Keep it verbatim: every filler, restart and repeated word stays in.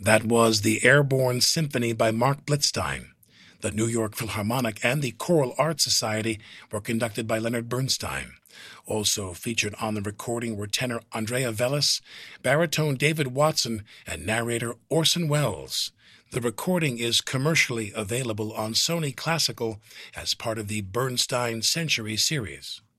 That was the Airborne Symphony by Mark Blitzstein. The New York Philharmonic and the Choral Arts Society were conducted by Leonard Bernstein. Also featured on the recording were tenor Andrea Velez, baritone David Watson, and narrator Orson Welles. The recording is commercially available on Sony Classical as part of the Bernstein Century series.